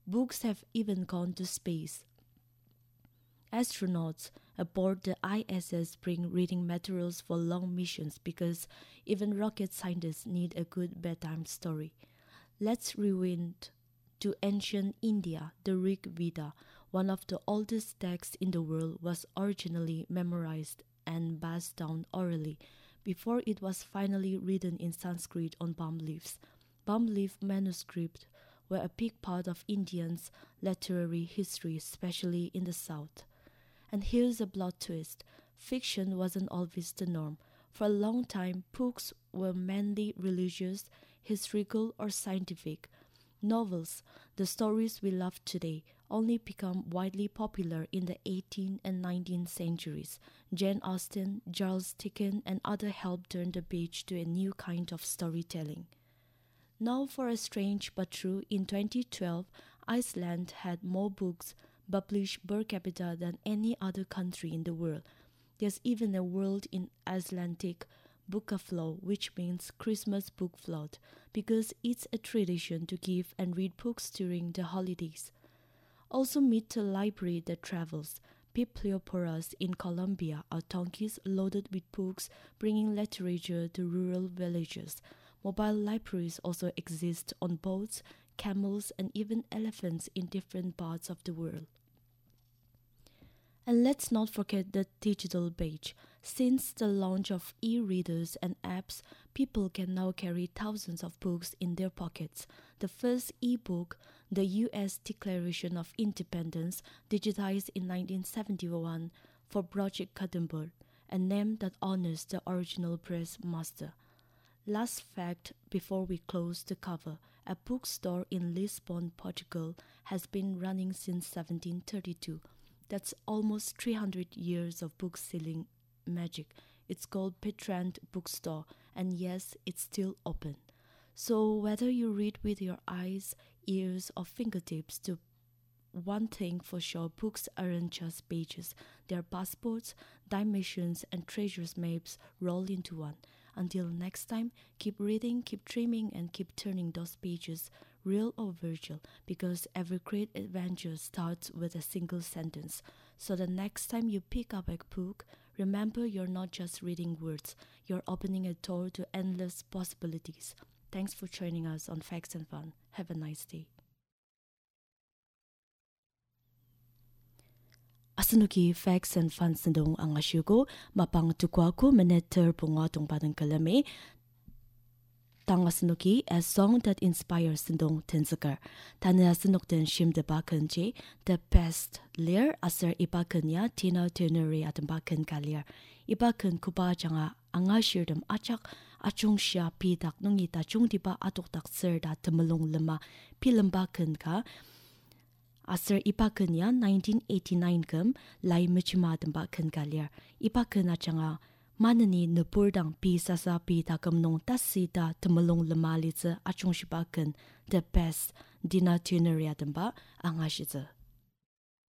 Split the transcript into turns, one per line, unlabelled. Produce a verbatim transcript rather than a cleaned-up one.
Books have even gone to space. Astronauts aboard the I S S bring reading materials for long missions because even rocket scientists need a good bedtime story. Let's rewind to ancient India. The Rig Veda, one of the oldest texts in the world, was originally memorized and passed down orally before it was finally written in Sanskrit on palm leaves. Palm leaf manuscripts were a big part of Indians' literary history, especially in the south. And here's a plot twist. Fiction wasn't always the norm. For a long time, books were mainly religious, historical, or scientific. Novels, the stories we love today, only become widely popular in the eighteenth and nineteenth centuries. Jane Austen, Charles Dickens, and others helped turn the page to a new kind of storytelling. Now for a strange but true, in twenty twelve, Iceland had more books published per capita than any other country in the world. There's even a word in Icelandic, bókaflóð, which means Christmas book float, because it's a tradition to give and read books during the holidays. Also meet the library that travels. Biblioporas in Colombia are donkeys loaded with books, bringing literature to rural villages. Mobile libraries also exist on boats, camels, and even elephants in different parts of the world. And let's not forget the digital page. Since the launch of e-readers and apps, people can now carry thousands of books in their pockets. The first e-book, the U S Declaration of Independence, digitized in nineteen seventy-one for Project Gutenberg, a name that honors the original press master. Last fact before we close the cover, a bookstore in Lisbon, Portugal has been running since seventeen thirty-two. That's almost three hundred years of book selling magic. It's called Bertrand Bookstore, and yes, it's still open. So whether you read with your eyes, ears, or fingertips, to one thing for sure, books aren't just pages. They're passports, dimensions, and treasures maps rolled into one. Until next time, keep reading, keep dreaming, and keep turning those pages, real or virtual, because every great adventure starts with a single sentence. So the next time you pick up a book, remember you're not just reading words, you're opening a door to endless possibilities. Thanks for joining us on Facts and Fun. Have a nice day. Asunuki Facts and Fun sendong ang asyugo, mapang tukwa ko meneter punga tong padang kalame. Tang asunuki, a song that inspires sendong tensakar. Tanya asunuk den shim de bakan je, the best lir aser ibakan ya Tina Turneri atam bakan kalir. Ibakan kuba janga anga shirdam achak achung sya pidak nung ita chung diba atuk tak ser da temelung lema pilambakan ka. Aser ipakan ya nineteen eighty-nine kam lai mechima temba kan kalir. Ipakan achanga manani nepurdang pi sasa pi takam nong tasita temelong lemali ze achung shibakan the best dina tuneria temba anga shize.